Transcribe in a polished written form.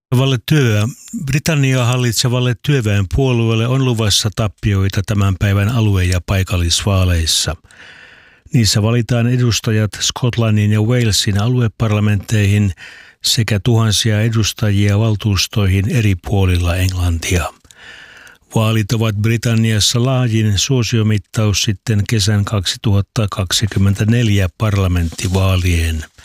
Britanniaa hallitsevalle työväenpuolueelle on luvassa tappioita tämän päivän alue- ja paikallisvaaleissa. Niissä valitaan edustajat Skotlannin ja Walesin alueparlamentteihin sekä tuhansia edustajia valtuustoihin eri puolilla Englantia. Vaalit ovat Britanniassa laajin suosiomittaus sitten kesän 2024 parlamenttivaalien.